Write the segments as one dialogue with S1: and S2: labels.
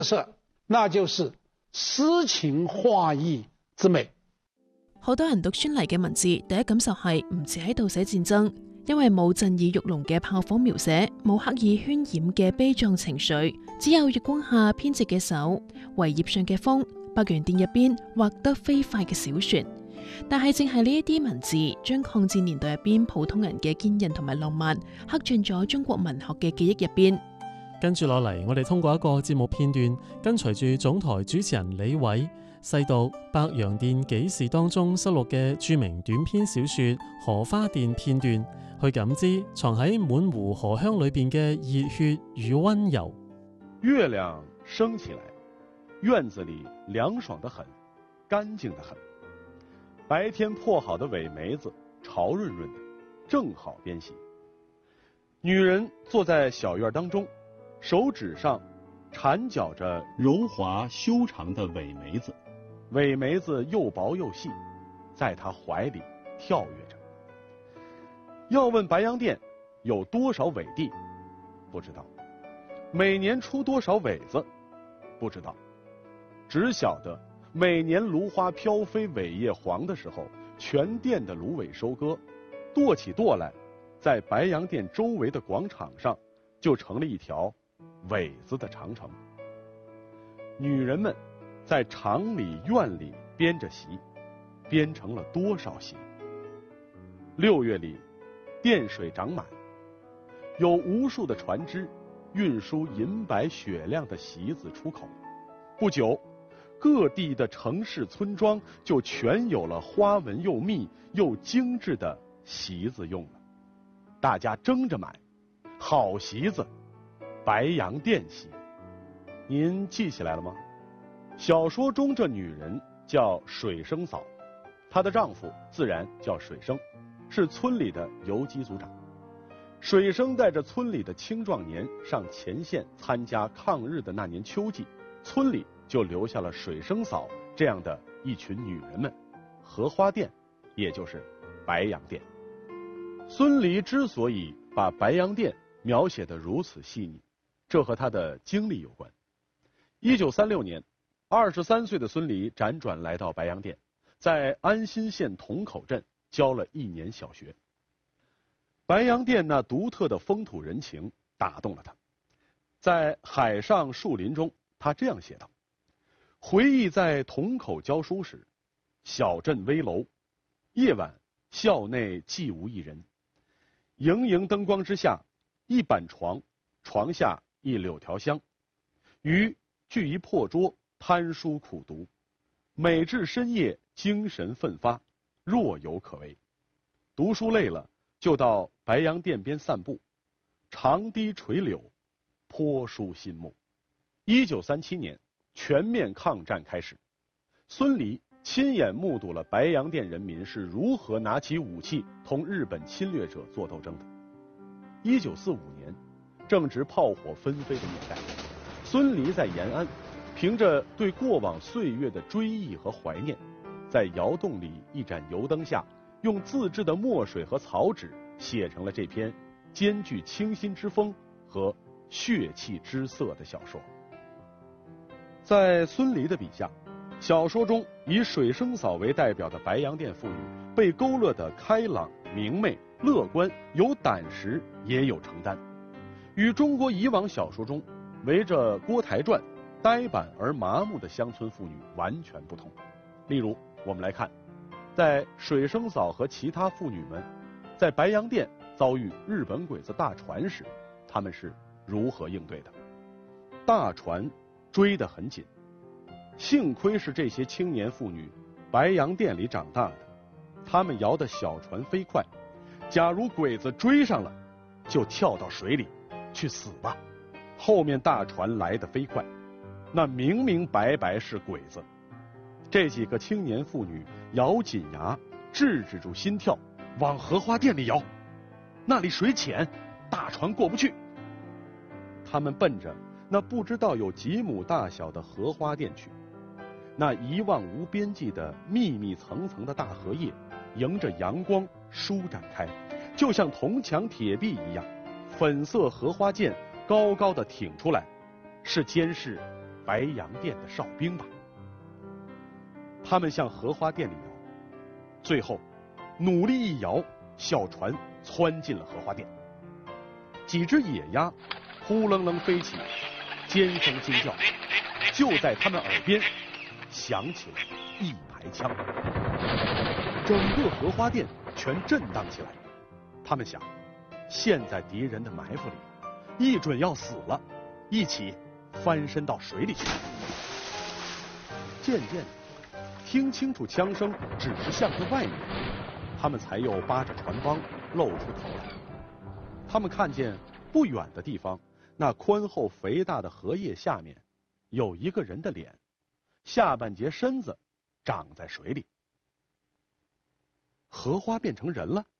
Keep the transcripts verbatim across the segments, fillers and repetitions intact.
S1: 色，那就是詩情畫意之美。
S2: 好多人讀孫犁嘅文字，第一感受係唔似喺度寫戰爭，因為冇震耳欲聾嘅炮火描寫，冇刻意渲染嘅悲壯情緒，只有月光下編織嘅手，圍葉上嘅風，白洋淀入邊畫得飛快嘅小船。但係正係呢一啲文字，將抗戰年代入邊普通人嘅堅韌同埋浪漫，刻進咗中國文學嘅記憶入邊。
S3: 跟住落嚟，我哋通過一個節目片段，跟隨住總台主持人李偉細讀《白洋淀紀事》當中收錄嘅著名短篇小說《荷花甸》片段，去感知藏喺滿湖荷香裏邊嘅熱血與溫柔。
S4: 月亮升起來，院子裡涼爽得很，乾淨得很。白天破好的苇梅子潮潤潤的，正好編席。女人坐在小院當中，手指上纏絞着柔滑修長的苇梅子，苇梅子又薄又細，在她懷裡跳躍着。要問白洋淀有多少苇地，不知道；每年出多少苇子，不知道。只曉得每年蘆花飄飛苇葉黃的時候，全店的蘆苇收割，垛起垛來，在白洋淀周圍的廣場上就成了一條苇子的長城。女人們在廠裡院裡編着席，編成了多少席？六月裡澱水漲滿，有無數的船隻運輸銀白雪亮的席子出口。不久，各地的城市村莊就全有了花紋又密又精緻的席子用了，大家爭着買，好席子，白洋淀席。您記起來了嗎？小說中這女人叫水生嫂，她的丈夫自然叫水生，是村裡的游擊組長。水生帶着村裡的青壯年上前線參加抗日的那年秋季，村裡就留下了水生嫂這樣的一群女人們，荷花甸，也就是白洋淀。孫犁之所以把白洋淀描寫得如此細膩，這和他的經歷有關。一九三六年，二十三歲的孫犁輾轉來到白洋淀，在安新縣桶口鎮教了一年小學。白洋淀那獨特的風土人情打動了他。在《海上樹林》中，他這樣寫道：回憶在桶口教書時，小鎮危樓，夜晚校內寂無一人，瑩瑩燈光之下，一板床，床下一柳條香，餘聚一破桌，攤書苦讀，每至深夜精神奮發，若有可為。讀書累了，就到白洋淀邊散步，長堤垂柳，頗舒心目。一九三七年，全面抗戰開始，孫犁親眼目睹了白洋淀人民是如何拿起武器同日本侵略者做鬥爭的。一九四五年，正值炮火紛飛的年代，孫犁在延安，憑着對過往歲月的追憶和懷念，在窑洞裡一盞油燈下，用自制的墨水和草紙寫成了這篇兼具清新之風和血氣之色的小說。在孫犁的筆下，小說中以水生嫂為代表的白洋淀婦女被勾勒得開朗、明媚、樂觀，有膽識也有承擔，與中國以往小說中圍着鍋台轉、呆板而麻木的鄉村婦女完全不同。例如，我們來看，在水生嫂和其他婦女們在白洋淀遭遇日本鬼子大船時，他們是如何應對的。大船追得很緊，幸虧是這些青年婦女白洋淀裡長大的，他們搖的小船飛快，假如鬼子追上了，就跳到水裡去死吧。後面大船來得飛快，那明明白白是鬼子。這幾個青年婦女咬緊牙，制止住心跳，往荷花甸裡搖，那裡水淺，大船過不去。他們奔着那不知道有幾畝大小的荷花甸去，那一望無邊際的密密層層的大荷葉，迎着陽光舒展開，就像銅牆鐵壁一樣，粉色荷花澗高高的挺出來，是監視白洋淀的哨兵吧。他们向荷花淀里摇，最后努力一摇，小船窜进了荷花淀。几只野鸭呼棱棱飞起，尖声惊叫，就在他们耳边响起了一排枪，整个荷花淀全震荡起来。他们想，陷在敌人的埋伏里，一准要死了，一起翻身到水里去。渐渐的，听清楚枪声只是向着外面，他们才又扒着船帮露出头来。他们看见不远的地方，那宽厚肥大的荷叶下面有一个人的脸，下半截身子长在水里。荷花变成人了？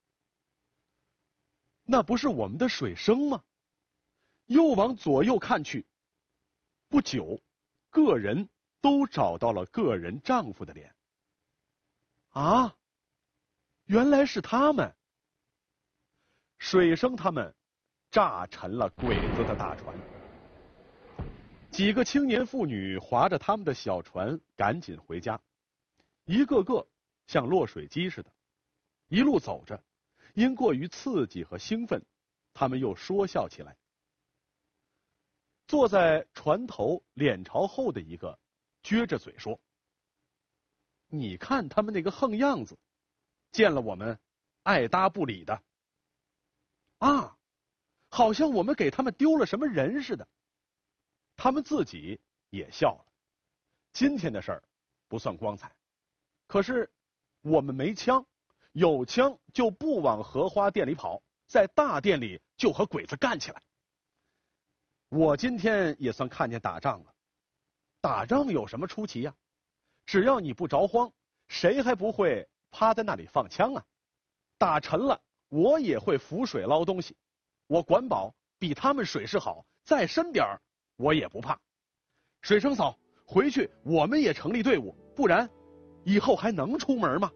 S4: 那不是我们的水生吗？又往左右看去，不久，个人都找到了个人丈夫的脸。啊，原来是他们！水生他们炸沉了鬼子的大船。几个青年妇女划着他们的小船赶紧回家，一个个像落水鸡似的。一路走着，因过于刺激和兴奋，他们又说笑起来。坐在船头脸朝后的一个撅着嘴说：“你看他们那个横样子，见了我们爱搭不理的。啊，好像我们给他们丢了什么人似的。”他们自己也笑了。今天的事儿不算光彩，可是我们没枪，有枪就不往荷花店里跑，在大店里就和鬼子干起来。我今天也算看见打仗了。打仗有什么出奇呀？只要你不着慌，谁还不会趴在那里放枪啊？打沉了，我也会浮水捞东西。我管保比他们水势好，再深点儿我也不怕。水生嫂，回去我们也成立队伍，不然以后还能出门吗？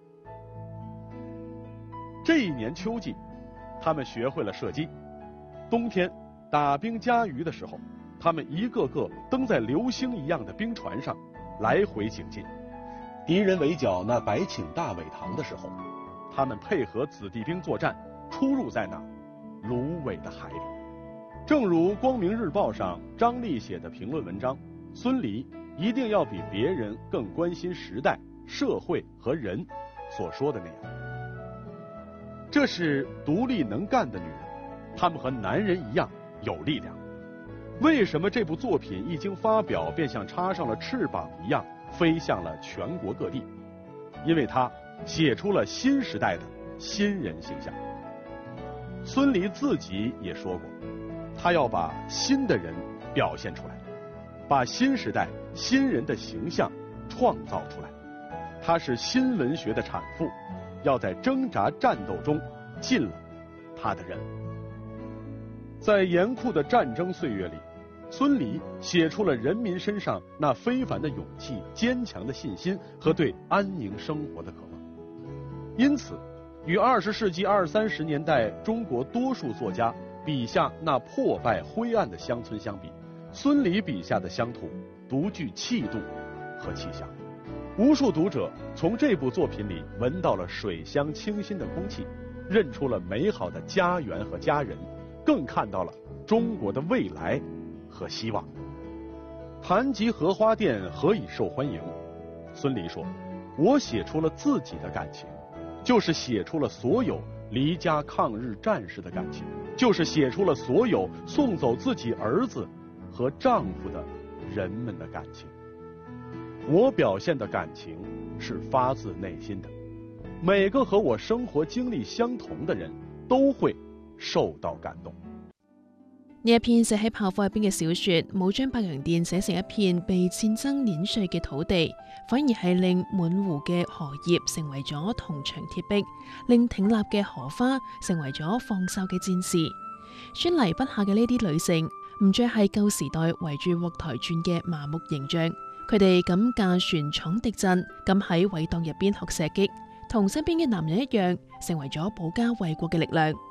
S4: 这一年秋季，他们学会了射击。冬天打兵加鱼的时候，他们一个个登在流星一样的冰船上，来回行进。敌人围剿那白寝大苇塘的时候，他们配合子弟兵作战，出入在那芦苇的海里。正如《光明日报》上张力写的评论文章，孙犁一定要比别人更关心时代、社会和人所说的那样。这是独立能干的女人，她们和男人一样有力量。为什么这部作品一经发表便像插上了翅膀一样飞向了全国各地？因为它写出了新时代的新人形象。孙犁自己也说过，他要把新的人表现出来，把新时代新人的形象创造出来。他是新文学的产妇，要在挣扎战斗中尽了他的任务。在严酷的战争岁月里，孙犁写出了人民身上那非凡的勇气、坚强的信心和对安宁生活的渴望。因此，与二十世纪二三十年代中国多数作家笔下那破败灰暗的乡村相比，孙犁笔下的乡土独具气度和气象。无数读者从这部作品里闻到了水乡清新的空气，认出了美好的家园和家人，更看到了中国的未来和希望。谈及荷花店何以受欢迎，孙犁说：“我写出了自己的感情，就是写出了所有离家抗日战士的感情，就是写出了所有送走自己儿子和丈夫的人们的感情。我表現的感情是發自內心的，每個和我生活經歷相同的人都會受到感動。”
S2: 呢一篇寫喺炮火入邊嘅小說，冇將白洋淀寫成一片被戰爭碾碎嘅土地，反而係令滿湖嘅荷葉成為咗銅牆鐵壁，令挺立嘅荷花成為咗放哨嘅戰士。孫儷筆下嘅呢啲女性，唔再係舊時代圍住鑊台轉嘅麻木形象，佢哋敢駕船闖敵陣，敢喺葦蕩入邊學射擊，同身邊嘅男人一樣，成為咗保家衛國嘅力量。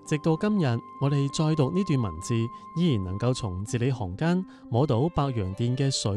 S3: 直到今日，我哋再讀呢段文字，依然能夠從字裏行間摸到白洋淀嘅水